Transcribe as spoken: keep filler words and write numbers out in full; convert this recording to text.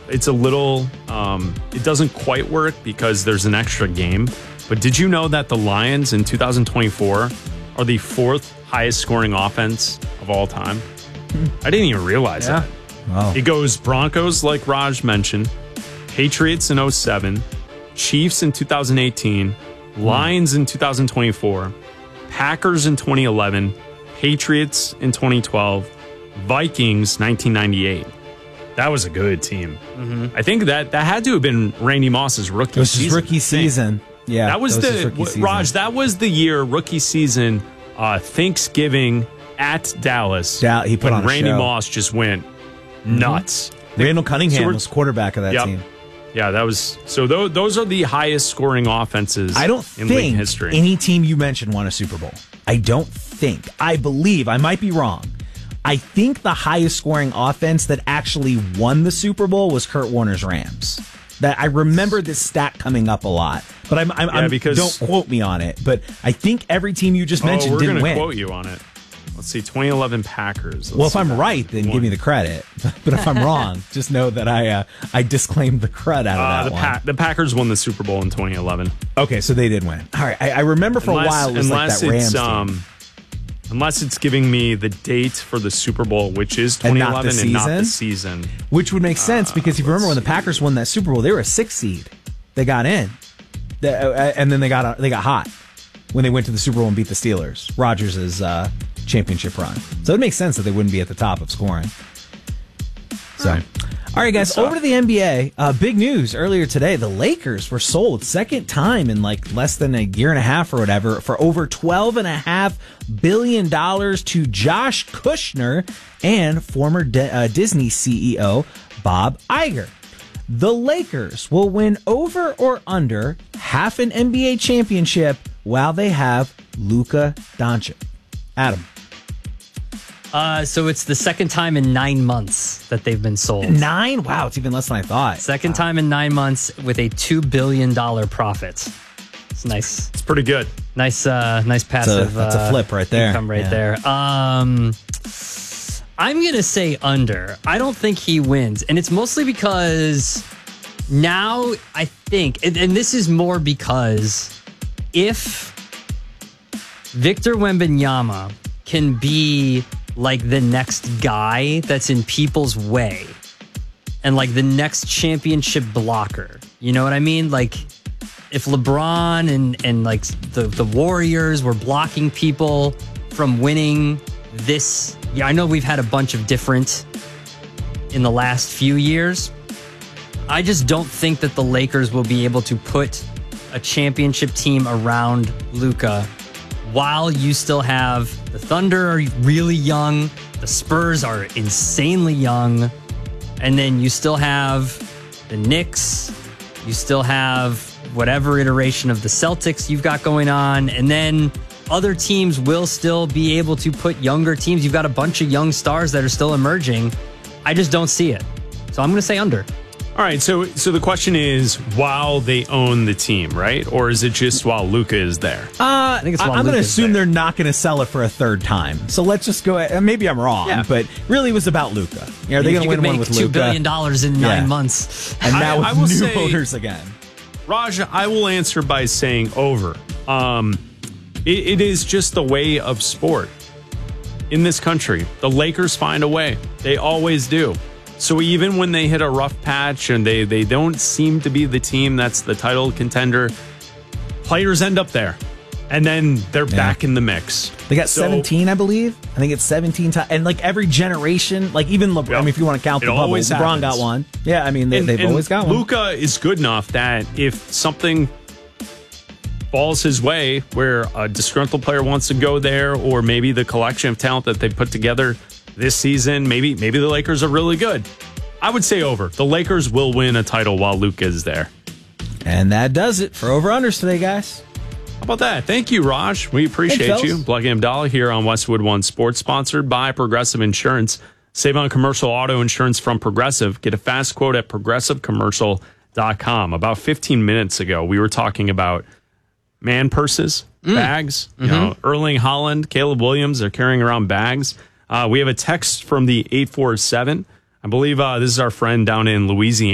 it's a little, um, it doesn't quite work because there's an extra game. But did you know that the Lions in two thousand twenty-four are the fourth highest scoring offense of all time? I didn't even realize yeah. that. Wow. It goes Broncos, like Raj mentioned, Patriots in oh seven, Chiefs in two thousand eighteen, Lions in two thousand twenty-four, Packers in twenty eleven, Patriots in twenty twelve, Vikings nineteen ninety-eight. That was a good team. Mm-hmm. I think that that had to have been Randy Moss's rookie It was season. his rookie season. Yeah, that was, that was his the rookie season. Raj. That was the year rookie season. Uh, Thanksgiving at Dallas. Da- he put when on a Randy show. Moss just went nuts. Mm-hmm. Randall Cunningham so was quarterback of that yep. team. Yeah, that was so. Those, those are the highest scoring offenses. I don't in league think history. any team you mentioned won a Super Bowl. I don't think. I believe. I might be wrong. I think the highest scoring offense that actually won the Super Bowl was Kurt Warner's Rams. That I remember this stat coming up a lot, but I'm, I'm, Yeah, I'm because- don't quote me on it. But I think every team you just mentioned oh, we're didn't gonna win. quote you on it. Let's see, twenty eleven Packers. Let's Well, if see I'm that. right, then One. give me the credit. But if I'm wrong, just know that I uh, I disclaimed the cred out of Uh, that the, one. pa- the Packers won the Super Bowl in twenty eleven. Okay, so they did win. All right, I, I remember for unless, a while it was like unless that Rams it's team. um, unless it's giving me the date for the Super Bowl, which is And twenty not the eleven and not the season? season. Which would make sense Uh, because if you remember when the let's see. Packers won that Super Bowl, they were a six seed. They got in, The- uh, and then they got they got hot when they went to the Super Bowl and beat the Steelers. Rodgers' uh, championship run. So it makes sense that they wouldn't be at the top of scoring. So, all right, guys, stuff. over to the N B A. Uh, big news earlier today: the Lakers were sold second time in like less than a year and a half or whatever for over twelve and a half billion dollars to Josh Kushner and former D- uh, Disney C E O Bob Iger. The Lakers will win over or under half an N B A championship while they have Luka Doncic. Adam. Uh, so it's the second time in nine months that they've been sold. Nine? Wow, it's even less than I thought. Second time in nine months with a two billion dollars profit. It's nice. It's pretty good. Nice, uh, nice passive. that's a uh, flip right there. Income right Yeah. there. Um, I'm gonna say under. I don't think he wins, and it's mostly because now I think, and, and this is more because if Victor Wembanyama can be like the next guy that's in people's way, and like the next championship blocker, you know what I mean? Like, if LeBron and, and like the, the Warriors were blocking people from winning this, yeah, I know we've had a bunch of different in the last few years. I just don't think that the Lakers will be able to put a championship team around Luka while you still have the Thunder are really young, the Spurs are insanely young, and then you still have the Knicks, you still have whatever iteration of the Celtics you've got going on, and then other teams will still be able to put younger teams. You've got a bunch of young stars that are still emerging. I just don't see it. So I'm going to say under. All right, so so the question is, while they own the team, right? Or is it just while Luka is there? Uh, I think it's I, while I'm going to Luka's assume there. they're not going to sell it for a third time. So let's just go ahead. Maybe I'm wrong, Yeah. but really it was about Luka. Yeah, are they If going you to could win one make with two Luka? billion dollars in nine Yeah. months. And now I- I with will new say- owners again. Raj, I will answer by saying over. Um, it, it is just the way of sport in this country. The Lakers find a way. They always do. So even when they hit a rough patch and they, they don't seem to be the team that's the title contender, players end up there. And then they're Yeah. back in the mix. They got So- seventeen, I believe. I think it's seventeen times. And like every generation, like even LeBron, I mean, if you want to count It the bubble, always LeBron happens. got one. Yeah, I mean, they, And- they've and always got one. Luka is good enough that if something falls his way where a disgruntled player wants to go there, or maybe the collection of talent that they put together this season, maybe maybe the Lakers are really good. I would say over. The Lakers will win a title while Luka is there. And that does it for over-unders today, guys. How about that? Thank you, Raj. We appreciate Thanks, you. fellas. Blake Abdallah here on Westwood One Sports, sponsored by Progressive Insurance. Save on commercial auto insurance from Progressive. Get a fast quote at progressive commercial dot com. About fifteen minutes ago, we were talking about man purses, bags. You know, Erling Haaland, Caleb Williams are carrying around bags. Uh, we have a text from the eight four seven. I believe uh, this is our friend down in Louisiana.